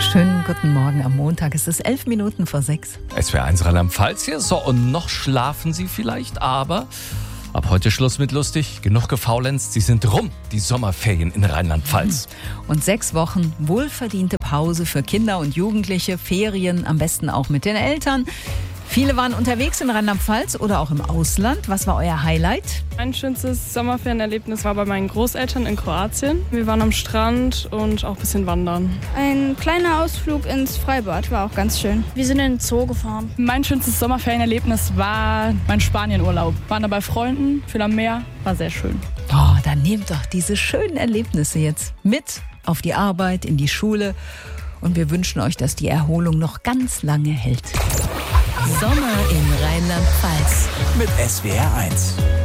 Schönen guten Morgen am Montag. Es ist 11 Minuten vor 6. SWR 1 Rheinland-Pfalz hier. So, und noch schlafen Sie vielleicht, aber ab heute Schluss mit lustig. Genug gefaulenzt. Sie sind rum, die Sommerferien in Rheinland-Pfalz. Und 6 Wochen wohlverdiente Pause für Kinder und Jugendliche. Ferien am besten auch mit den Eltern. Viele waren unterwegs in Rheinland-Pfalz oder auch im Ausland. Was war euer Highlight? Mein schönstes Sommerferienerlebnis war bei meinen Großeltern in Kroatien. Wir waren am Strand und auch ein bisschen wandern. Ein kleiner Ausflug ins Freibad war auch ganz schön. Wir sind in den Zoo gefahren. Mein schönstes Sommerferienerlebnis war mein Spanienurlaub. Waren da bei Freunden, viel am Meer, war sehr schön. Oh, dann nehmt doch diese schönen Erlebnisse jetzt mit auf die Arbeit, in die Schule. Und wir wünschen euch, dass die Erholung noch ganz lange hält. Sommer in Rheinland-Pfalz. Mit SWR 1.